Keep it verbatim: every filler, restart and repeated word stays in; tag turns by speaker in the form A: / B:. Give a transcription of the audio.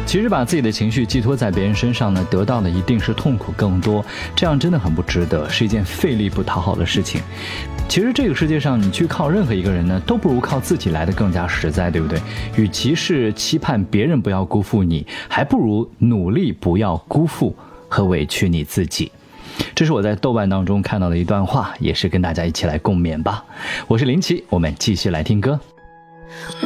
A: 其实把自己的情绪寄托在别人身上呢，得到的一定是痛苦更多，这样真的很不值得，是一件费力不讨好的事情。其实这个世界上你去靠任何一个人呢，都不如靠自己来的更加实在，对不对？与其是期盼别人不要辜负你，还不如努力不要辜负和委屈你自己。这是我在豆瓣当中看到的一段话，也是跟大家一起来共勉吧。我是林奇，我们继续来听歌。